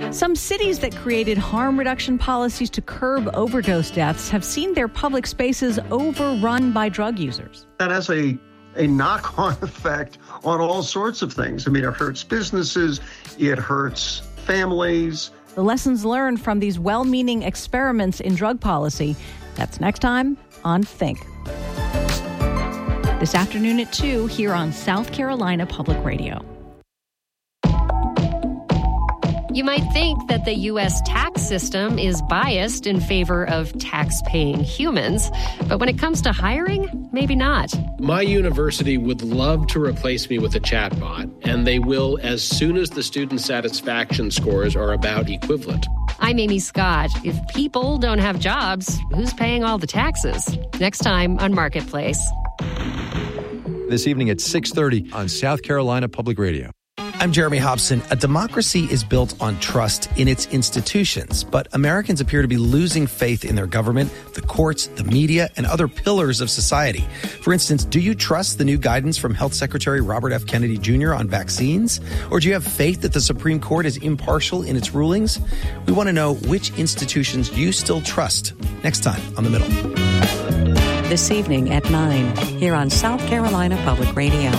Some cities that created harm reduction policies to curb overdose deaths have seen their public spaces overrun by drug users. That has a knock-on effect on all sorts of things. I mean, it hurts businesses, it hurts families. The lessons learned from these well-meaning experiments in drug policy. That's next time on Think. This afternoon at 2 here on South Carolina Public Radio. You might think that the U.S. tax system is biased in favor of tax-paying humans, but when it comes to hiring, maybe not. My university would love to replace me with a chatbot, and they will as soon as the student satisfaction scores are about equivalent. I'm Amy Scott. If people don't have jobs, who's paying all the taxes? Next time on Marketplace. This evening at 6:30 on South Carolina Public Radio. I'm Jeremy Hobson. A democracy is built on trust in its institutions, but Americans appear to be losing faith in their government, the courts, the media, and other pillars of society. For instance, do you trust the new guidance from Health Secretary Robert F. Kennedy Jr. on vaccines? Or do you have faith that the Supreme Court is impartial in its rulings? We want to know which institutions you still trust. Next time on The Middle. This evening at 9 here on South Carolina Public Radio.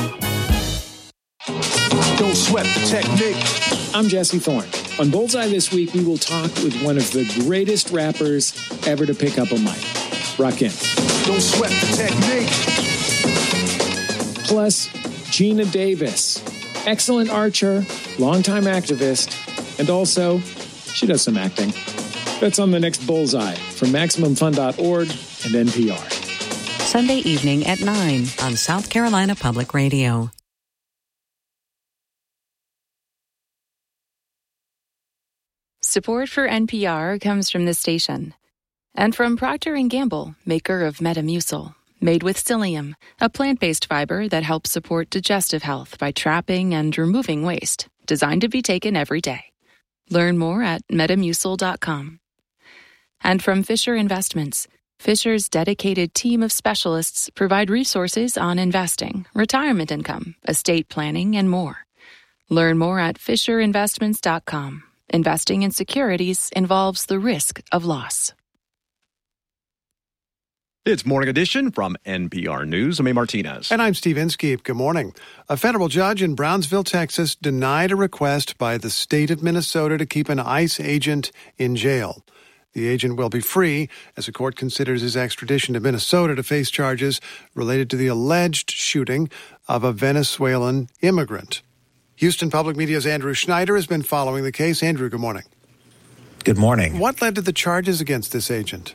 Don't sweat the technique. I'm Jesse Thorne. On Bullseye this week, we will talk with one of the greatest rappers ever to pick up a mic, Rakim. Don't sweat the technique. Plus, Gina Davis, excellent archer, longtime activist, and also, she does some acting. That's on the next Bullseye from MaximumFun.org and NPR. Sunday evening at 9 on South Carolina Public Radio. Support for NPR comes from this station and from Procter & Gamble, maker of Metamucil, made with psyllium, a plant-based fiber that helps support digestive health by trapping and removing waste, designed to be taken every day. Learn more at metamucil.com. And from Fisher Investments, Fisher's dedicated team of specialists provide resources on investing, retirement income, estate planning, and more. Learn more at fisherinvestments.com. Investing in securities involves the risk of loss. It's Morning Edition from NPR News. I'm A. Martinez. And I'm Steve Inskeep. Good morning. A federal judge in Brownsville, Texas, denied a request by the state of Minnesota to keep an ICE agent in jail. The agent will be free as the court considers his extradition to Minnesota to face charges related to the alleged shooting of a Venezuelan immigrant. Houston Public Media's Andrew Schneider has been following the case. Andrew, good morning. Good morning. What led to the charges against this agent?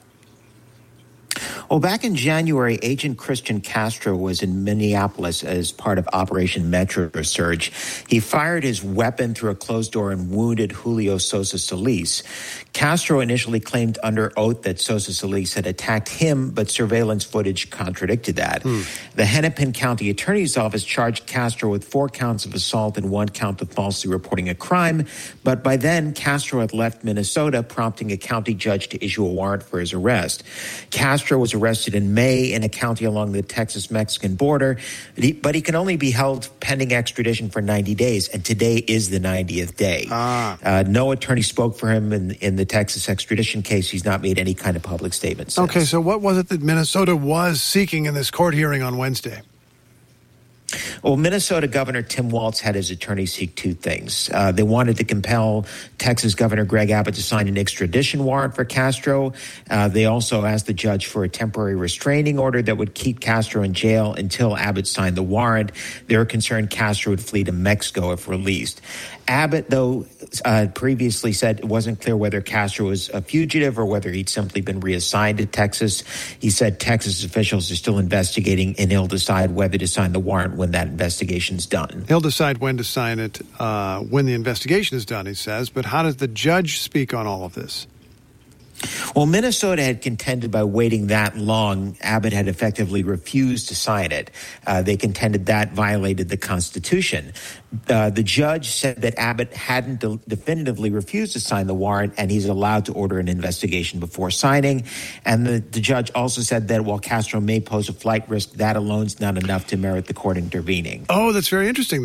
Well, back in January, Agent Christian Castro was in Minneapolis as part of Operation Metro Surge. He fired his weapon through a closed door and wounded Julio Sosa Solis. Castro initially claimed under oath that Sosa Solis had attacked him, but surveillance footage contradicted that. The Hennepin County Attorney's Office charged Castro with 4 counts of assault and 1 count of falsely reporting a crime, but by then, Castro had left Minnesota, prompting a county judge to issue a warrant for his arrest. Castro was arrested in May in a county along the Texas-Mexican border, but he can only be held pending extradition for 90 days, and today is the 90th day. No attorney spoke for him in the Texas extradition case. He's not made any kind of public statement since. Okay, so what was it that Minnesota was seeking in this court hearing on Wednesday? Well, Minnesota Governor Tim Walz had his attorney seek 2 things. They wanted to compel Texas Governor Greg Abbott to sign an extradition warrant for Castro. They also asked the judge for a temporary restraining order that would keep Castro in jail until Abbott signed the warrant. They were concerned Castro would flee to Mexico if released. Abbott, though, previously said it wasn't clear whether Castro was a fugitive or whether he'd simply been reassigned to Texas. He said Texas officials are still investigating, and he'll decide whether to sign the warrant when that investigation's done. He'll decide when to sign it when the investigation is done, he says. But how does the judge speak on all of this? Well, Minnesota had contended by waiting that long, Abbott had effectively refused to sign it. They contended that violated the Constitution. The judge said that Abbott hadn't definitively refused to sign the warrant, and he's allowed to order an investigation before signing. And the judge also said that while Castro may pose a flight risk, that alone's not enough to merit the court intervening. Oh, that's very interesting.